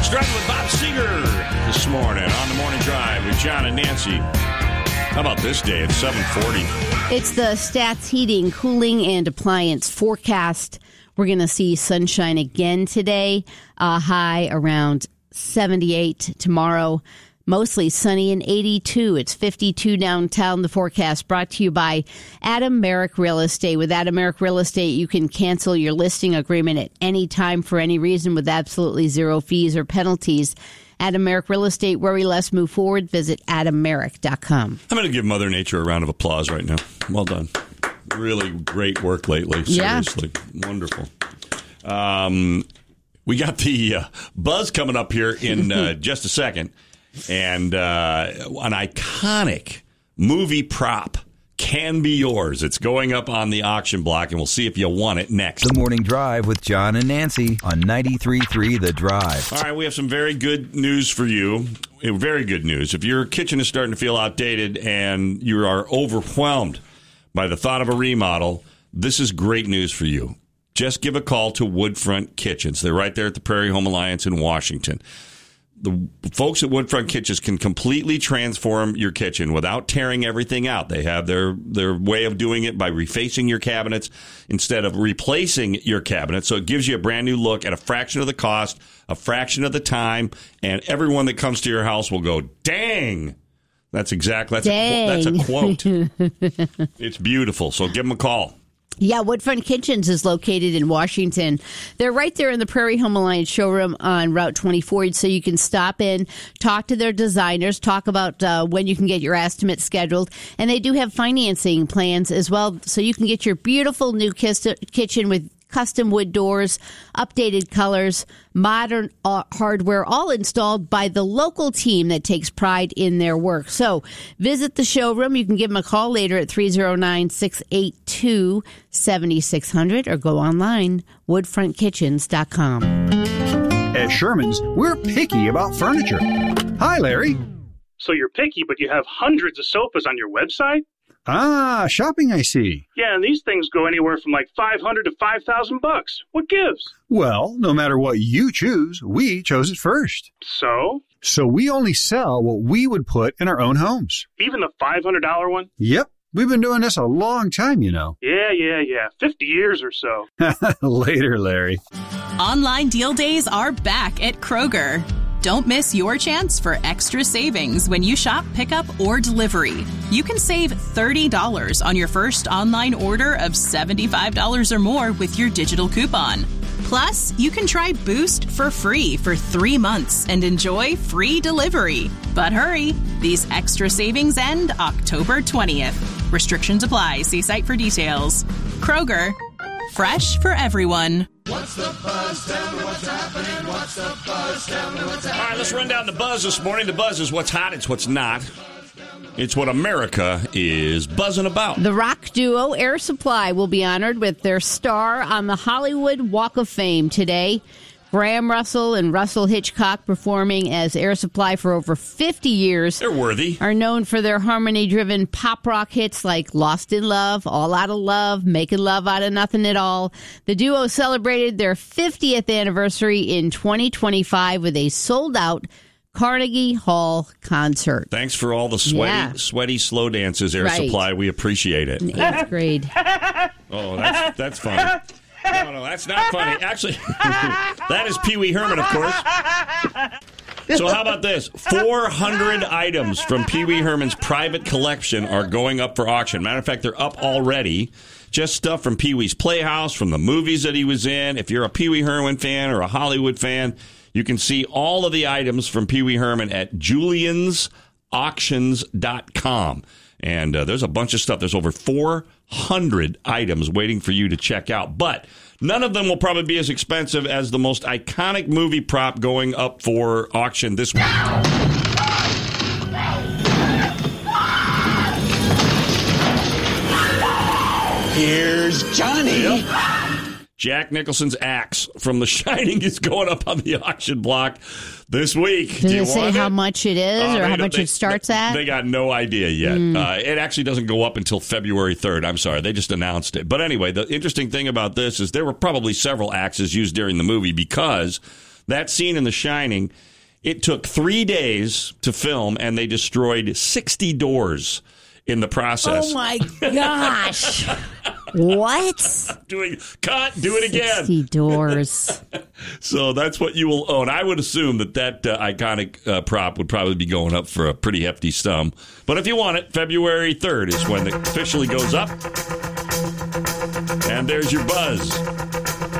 Starting with Bob Seger this morning on the Morning Drive with John and Nancy. How about this day? It's 7:40. It's the Stats Heating, Cooling, and Appliance forecast. We're going to see sunshine again today. High around 78 tomorrow. Mostly sunny and 82. It's 52 downtown. The forecast brought to you by Adam Merrick Real Estate. With Adam Merrick Real Estate, you can cancel your listing agreement at any time for any reason with absolutely zero fees or penalties. Adam Merrick Real Estate. Worry less, move forward. Visit adammerrick.com. I'm going to give Mother Nature a round of applause right now. Well done. Really great work lately. Seriously. Yeah. Wonderful. We got the buzz coming up here in just a second. And an iconic movie prop can be yours. It's going up on the auction block, and we'll see if you want it next. The Morning Drive with John and Nancy on 93.3 The Drive. All right, we have some very good news for you. Very good news. If your kitchen is starting to feel outdated and you are overwhelmed by the thought of a remodel, this is great news for you. Just give a call to Woodfront Kitchens. They're right there at the Prairie Home Alliance in Washington. The folks at Woodfront Kitchens can completely transform your kitchen without tearing everything out. They have their way of doing it by refacing your cabinets instead of replacing your cabinets. So it gives you a brand new look at a fraction of the cost, a fraction of the time, and everyone that comes to your house will go, dang. That's a quote. It's beautiful. So give them a call. Yeah, Woodfront Kitchens is located in Washington. They're right there in the Prairie Home Alliance showroom on Route 24, so you can stop in, talk to their designers, talk about when you can get your estimate scheduled. And they do have financing plans as well, so you can get your beautiful new kitchen with custom wood doors, updated colors, modern hardware, all installed by the local team that takes pride in their work. So visit the showroom. You can give them a call later at 309-682-7600 or go online, woodfrontkitchens.com. At Sherman's, we're picky about furniture. Hi, Larry. So you're picky, but you have hundreds of sofas on your website? Ah, shopping, I see. Yeah, and these things go anywhere from like $500 to $5,000. What gives? Well, no matter what you choose, we chose it first. So? So we only sell what we would put in our own homes. Even the $500 one? Yep. We've been doing this a long time, you know. Yeah. 50 years or so. Later, Larry. Online deal days are back at Kroger. Don't miss your chance for extra savings when you shop pickup or delivery. You can save $30 on your first online order of $75 or more with your digital coupon. Plus, you can try Boost for free for 3 months and enjoy free delivery. But hurry, these extra savings end October 20th. Restrictions apply. See site for details. Kroger, fresh for everyone. What's the buzz? Tell me what's happening. What's the buzz? Tell me what's happening. All right, let's run down the buzz this morning. The buzz is what's hot, it's what's not. It's what America is buzzing about. The rock duo Air Supply will be honored with their star on the Hollywood Walk of Fame today. Graham Russell and Russell Hitchcock, performing as Air Supply for over 50 years. They're worthy. Are known for their harmony-driven pop rock hits like Lost in Love, All Out of Love, Making Love Out of Nothing at All. The duo celebrated their 50th anniversary in 2025 with a sold-out Carnegie Hall concert. Thanks for all the sweaty slow dances, Air Supply. We appreciate it. 8th grade. Oh, that's funny. No, that's not funny. Actually, that is Pee Wee Herman, of course. So how about this? 400 items from Pee Wee Herman's private collection are going up for auction. Matter of fact, they're up already. Just stuff from Pee Wee's Playhouse, from the movies that he was in. If you're a Pee Wee Herman fan or a Hollywood fan, you can see all of the items from Pee Wee Herman at juliansauctions.com. And there's a bunch of stuff. There's over 400 items waiting for you to check out. But none of them will probably be as expensive as the most iconic movie prop going up for auction this week. Here's Johnny. Yep. Jack Nicholson's axe from The Shining is going up on the auction block this week. Does it say how much it is or how much it starts at? They got no idea yet. It actually doesn't go up until February 3rd. I'm sorry. They just announced it. But anyway, the interesting thing about this is there were probably several axes used during the movie because That scene in The Shining, it took 3 days to film, and they destroyed 60 doors in the process. Oh, my gosh. What? Do it again. 60 doors. So that's what you will own. I would assume that iconic prop would probably be going up for a pretty hefty sum. But if you want it, February 3rd is when it officially goes up. And there's your buzz.